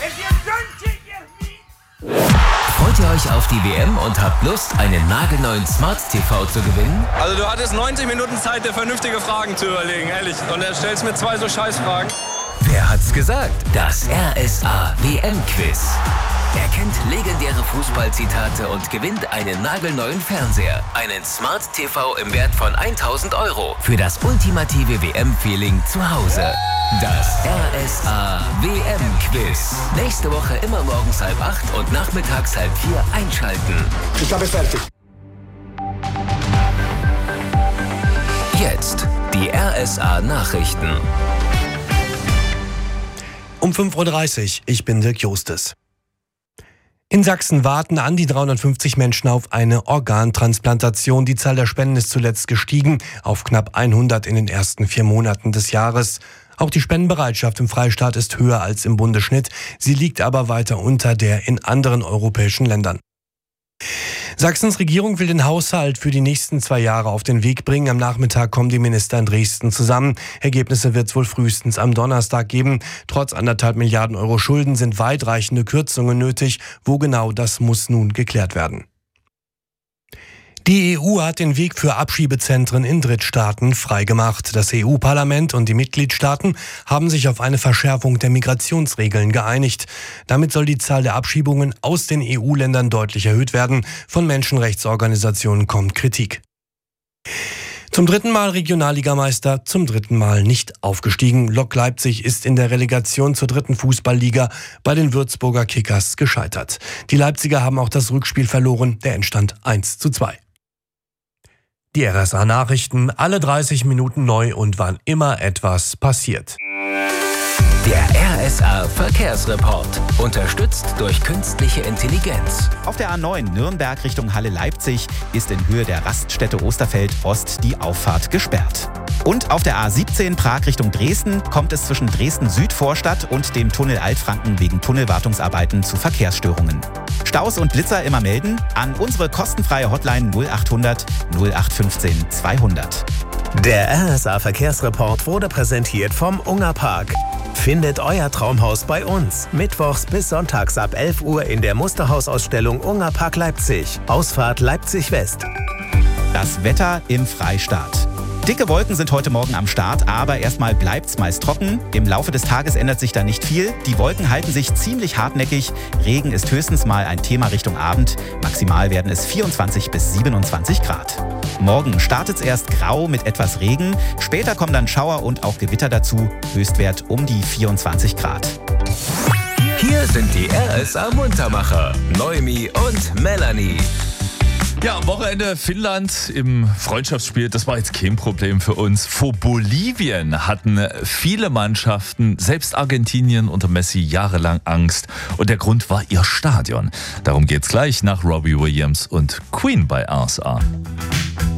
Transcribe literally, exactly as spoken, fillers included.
Freut ihr euch auf die W M und habt Lust, einen nagelneuen Smart T V zu gewinnen? Also du hattest neunzig Minuten Zeit, dir vernünftige Fragen zu überlegen, ehrlich. Und er stellst mir zwei so Scheißfragen. Wer hat's gesagt? Das R S A W M-Quiz. Erkennt legendäre Fußballzitate und gewinnt einen nagelneuen Fernseher. Einen Smart T V im Wert von tausend Euro für das ultimative W M-Feeling zu Hause. Das R S A W M-Quiz. Nächste Woche immer morgens halb acht und nachmittags halb vier einschalten. Ich habe fertig. Jetzt die R S A-Nachrichten. Um fünf Uhr dreißig, ich bin Dirk Justes. In Sachsen warten an die dreihundertfünfzig Menschen auf eine Organtransplantation. Die Zahl der Spenden ist zuletzt gestiegen auf knapp hundert in den ersten vier Monaten des Jahres. Auch die Spendenbereitschaft im Freistaat ist höher als im Bundesschnitt. Sie liegt aber weiter unter der in anderen europäischen Ländern. Sachsens Regierung will den Haushalt für die nächsten zwei Jahre auf den Weg bringen. Am Nachmittag kommen die Minister in Dresden zusammen. Ergebnisse wird es wohl frühestens am Donnerstag geben. Trotz anderthalb Milliarden Euro Schulden sind weitreichende Kürzungen nötig. Wo genau, das muss nun geklärt werden. Die E U hat den Weg für Abschiebezentren in Drittstaaten freigemacht. Das E U-Parlament und die Mitgliedstaaten haben sich auf eine Verschärfung der Migrationsregeln geeinigt. Damit soll die Zahl der Abschiebungen aus den E U-Ländern deutlich erhöht werden. Von Menschenrechtsorganisationen kommt Kritik. Zum dritten Mal Regionalligameister, zum dritten Mal nicht aufgestiegen. Lok Leipzig ist in der Relegation zur dritten Fußballliga bei den Würzburger Kickers gescheitert. Die Leipziger haben auch das Rückspiel verloren, der Endstand eins zu zwei. Die R S A-Nachrichten, alle dreißig Minuten neu und wann immer etwas passiert. Der R S A-Verkehrsreport, unterstützt durch künstliche Intelligenz. Auf der A neun Nürnberg Richtung Halle Leipzig ist in Höhe der Raststätte Osterfeld Ost die Auffahrt gesperrt. Und auf der A siebzehn Prag Richtung Dresden kommt es zwischen Dresden-Südvorstadt und dem Tunnel Altfranken wegen Tunnelwartungsarbeiten zu Verkehrsstörungen. Staus und Blitzer immer melden an unsere kostenfreie Hotline null achthundert null acht fünfzehn zweihundert. Der R S A-Verkehrsreport wurde präsentiert vom Ungerpark. Findet euer Traumhaus bei uns. Mittwochs bis sonntags ab elf Uhr in der Musterhausausstellung Ungerpark Leipzig. Ausfahrt Leipzig West. Das Wetter im Freistaat. Dicke Wolken sind heute Morgen am Start, aber erstmal bleibt's meist trocken. Im Laufe des Tages ändert sich da nicht viel. Die Wolken halten sich ziemlich hartnäckig. Regen ist höchstens mal ein Thema Richtung Abend. Maximal werden es vierundzwanzig bis siebenundzwanzig Grad. Morgen startet's erst grau mit etwas Regen. Später kommen dann Schauer und auch Gewitter dazu. Höchstwert um die vierundzwanzig Grad. Hier sind die R S A-Muntermacher, Noemi und Melanie. Ja, am Wochenende Finnland im Freundschaftsspiel, das war jetzt kein Problem für uns. Vor Bolivien hatten viele Mannschaften, selbst Argentinien unter Messi, jahrelang Angst. Und der Grund war ihr Stadion. Darum geht's gleich nach Robbie Williams und Queen bei R S A.